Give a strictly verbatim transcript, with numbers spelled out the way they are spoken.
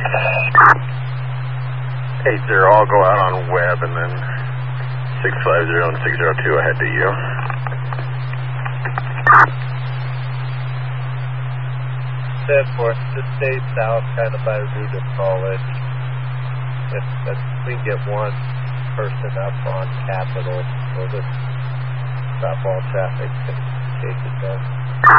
eight zero, I'll go out on Webb and then six five zero and six zero two ahead to you. ten four, just stay south kind of by Route of College. If, if we can get one person up on Capitol, we'll just stop all traffic and take it down.